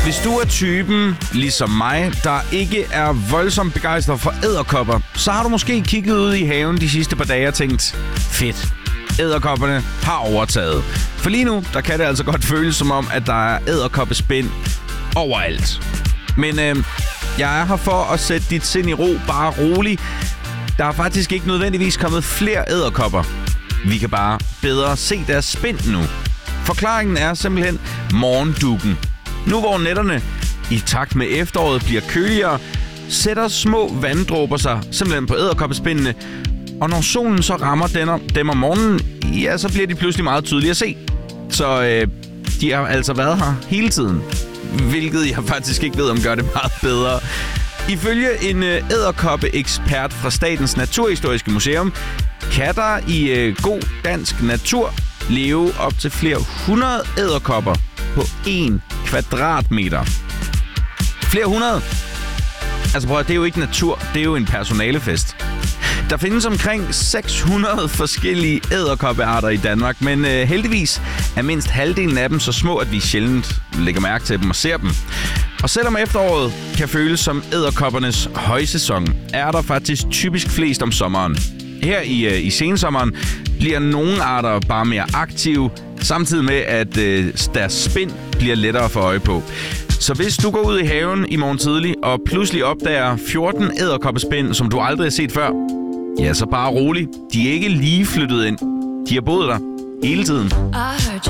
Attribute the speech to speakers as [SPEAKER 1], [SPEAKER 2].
[SPEAKER 1] Hvis du er typen, ligesom mig, der ikke er voldsomt begejstret for edderkopper, så har du måske kigget ud i haven de sidste par dage og tænkt, fedt, edderkopperne har overtaget. For lige nu, der kan det altså godt føles som om, at der er edderkoppespind overalt. Men jeg er her for at sætte dit sind i ro, bare rolig. Der er faktisk ikke nødvendigvis kommet flere edderkopper. Vi kan bare bedre se deres spind nu. Forklaringen er simpelthen morgenduggen. Nu hvor nætterne i takt med efteråret bliver køligere, sætter små vanddråber sig simpelthen på edderkoppespindene. Og når solen så rammer dem om morgenen, ja, så bliver de pludselig meget tydelige at se. Så de har altså været her hele tiden. Hvilket jeg faktisk ikke ved, om gør det meget bedre. Ifølge en edderkoppeekspert fra Statens Naturhistoriske Museum, kan der i god dansk natur leve op til flere 100 edderkopper på 1 kvadratmeter. Flere 100? Altså prøv at, det er jo ikke natur, det er jo en personalefest. Der findes omkring 600 forskellige edderkoppearter i Danmark, men heldigvis er mindst halvdelen af dem så små, at vi sjældent lægger mærke til dem og ser dem. Og selvom efteråret kan føles som edderkoppernes højsæson, er der faktisk typisk flest om sommeren. Her i sensommeren bliver nogle arter bare mere aktive, samtidig med, at deres spind bliver lettere at få øje på. Så hvis du går ud i haven i morgen tidlig og pludselig opdager 14 edderkoppespind, som du aldrig har set før, ja, så bare rolig. De er ikke lige flyttet ind. De har boet der hele tiden.